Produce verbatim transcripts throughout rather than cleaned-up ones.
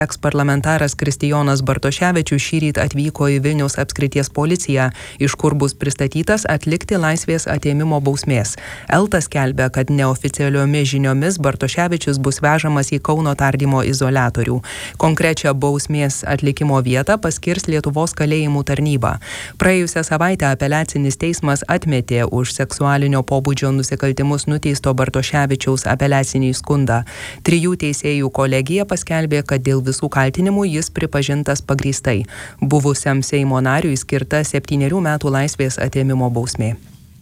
Eksparlamentaras Kristijonas Bartoševičius šįryt atvyko į Vilniaus apskrities policiją, iš kur bus pristatytas atlikti laisvės atėmimo bausmės. Elta skelbia, kad neoficialiomis žiniomis Bartoševičius bus vežamas į Kauno tardymo izoliatorių. Konkrečią bausmės atlikimo vietą paskirs Lietuvos kalėjimų tarnyba. Praėjusią savaitę apeliacinis teismas atmetė už seksualinio pobūdžio nusikaltimus nuteisto Bartoševičiaus apeliacinį skundą. Trijų teisėjų kolegija paskelbė, kad dėl visų kaltinimų jis pripažintas pagrįstai. Buvusiam Seimo nariui skirta septynerių metų laisvės atėmimo bausmė.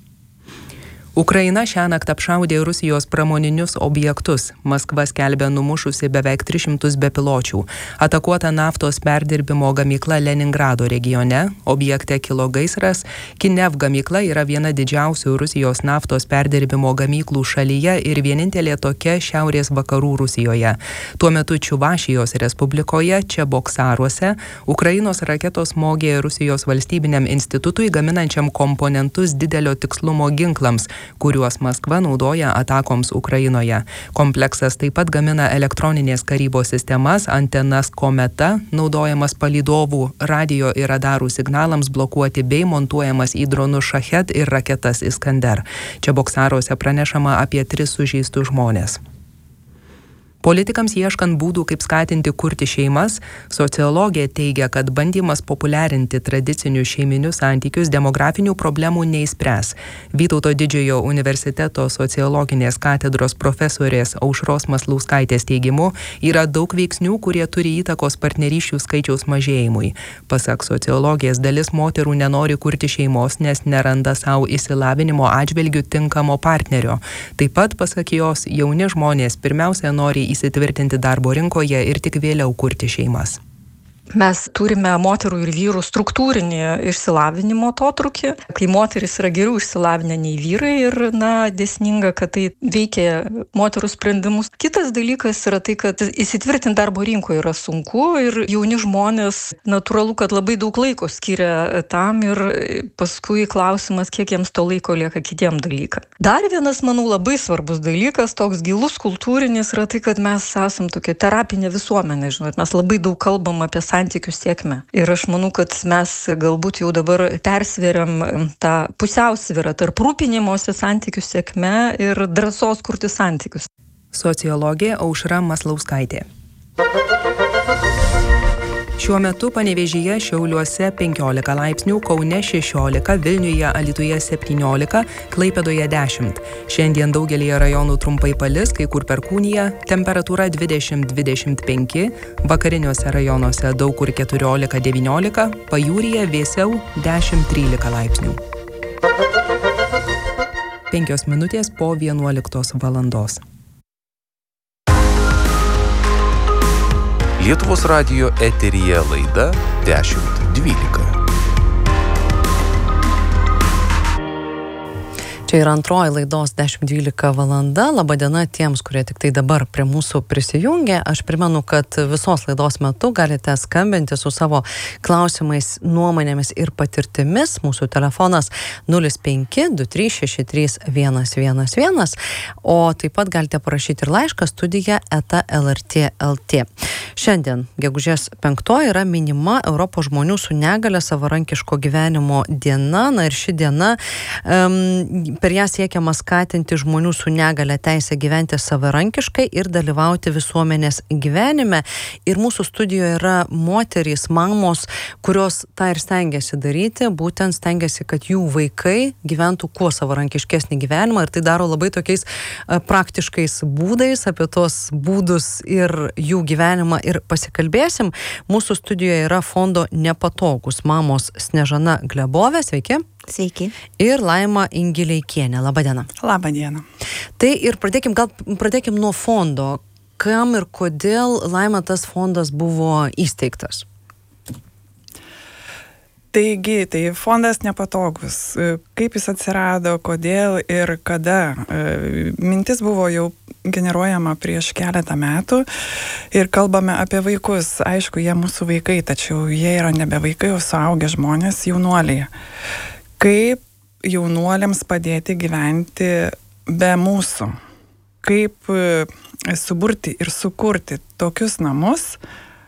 Ukraina šiąnakt apšaudė Rusijos pramoninius objektus. Maskva skelbia numušusi beveik tris šimtus bepiločių. Atakuota naftos perdirbimo gamykla Leningrado regione. Objekte kilo gaisras. Kinev gamykla yra viena didžiausių Rusijos naftos perdirbimo gamyklų šalyje ir vienintelė tokia šiaurės vakarų Rusijoje. Tuo metu Čiuvašijos Respublikoje, Čeboksaruose, Ukrainos raketos smogė Rusijos valstybiniam institutui gaminančiam komponentus didelio tikslumo ginklams, kuriuos Maskva naudoja atakoms Ukrainoje. Kompleksas taip pat gamina elektroninės karybos sistemas, antenas Kometa, naudojamas palydovų, radio ir radarų signalams blokuoti bei montuojamas į dronus Šachet ir raketas Iskander. Čeboksaruose pranešama apie tris sužeistus žmones. Politikams ieškant būdų, kaip skatinti kurti šeimas, sociologė teigia, kad bandymas populiarinti tradicinius šeiminius santykius demografinių problemų neišspręs. Vytauto Didžiojo universiteto sociologinės katedros profesorės Aušros Maslauskaitės teigimu, yra daug veiksnių, kurie turi įtakos partnerysčių skaičiaus mažėjimui. Pasak sociologės, dalis moterų nenori kurti šeimos, nes neranda savo išsilavinimo atžvilgių tinkamo partnerio. Taip pat, pasak jos, jauni žmonės pirmiausia nori įsitvirtinti darbo rinkoje ir tik vėliau kurti šeimas. Mes turime moterų ir vyrų struktūrinį išsilavinimo atotrūkį, kai moteris yra geriau išsilavinę nei vyrai ir, na, dėsninga, kad tai veikia moterų sprendimus. Kitas dalykas yra tai, kad įsitvirtinti darbo rinkoje yra sunku ir jauni žmonės, natūralu, kad labai daug laiko skiria tam ir paskui klausimas, kiek jiems to laiko lieka kitiem dalykam. Dar vienas, manau, labai svarbus dalykas, toks gilus kultūrinis, yra tai, kad mes esam tokia terapinė visuomenė, žinot, mes labai daug kalbam apie santykių sėkmę. Ir aš manau, kad mes galbūt jau dabar persveriam tą pusiausvyrą tarp rūpinimosi santykių sėkme ir drąsos kurti santykius. Sociologė Aušra Maslauskaitė. Šiuo metu Panevėžyje, Šiauliuose penkiolika laipsnių, Kaune šešiolika, Vilniuje, Alytuje septyniolika, Klaipėdoje dešimt. Šiandien daugelyje rajonų trumpai palis, kai kur perkūnija, temperatūra dvidešimt dvidešimt penki, vakariniuose rajonuose daug kur keturiolika devyniolika, pajūryje vėsiau dešimt trylika laipsnių. Penkios minutės po vienuoliktos valandos. Lietuvos radijo eteryje laida dešimt dvylika. Čia yra antroji laidos dešimt dvylika valanda. Labadiena tiems, kurie tik tai dabar prie mūsų prisijungė. Aš primenu, kad visos laidos metu galite skambinti su savo klausimais, nuomonėmis ir patirtimis. Mūsų telefonas nulis penki du trys šeši trys vienas vienas vienas, o taip pat galite parašyti ir laišką studija eta lrt taškas lt. Šiandien, gegužės penktoji, yra minima Europos žmonių su negalia savarankiško gyvenimo diena. Na ir ši diena um, per ją siekiama skatinti žmonių su negalia teisę gyventi savarankiškai ir dalyvauti visuomenės gyvenime. Ir mūsų studijoje yra moterys, mamos, kurios tą ir stengiasi daryti, būtent stengiasi, kad jų vaikai gyventų kuo savarankiškesnį gyvenimą ir tai daro labai tokiais praktiškais būdais. Apie tos būdus ir jų gyvenimą ir pasikalbėsim. Mūsų studijoje yra fondo Nepatogus mamos Snežana Glebovė. Sveiki. Sveiki. Ir Laima Ingileikienė. Labadiena. Labadiena. Tai ir pradėkim, gal pradėkim nuo fondo. Kam ir kodėl, Laima, tas fondas buvo įsteigtas? Taigi, tai fondas Nepatogus. Kaip jis atsirado, kodėl ir kada? Mintis buvo jau generuojama prieš keletą metų ir kalbame apie vaikus. Aišku, jie mūsų vaikai, tačiau jie yra nebe vaikai, o suaugę žmonės, jaunuoliai. Kaip jaunuoliams padėti gyventi be mūsų? Kaip suburti ir sukurti tokius namus,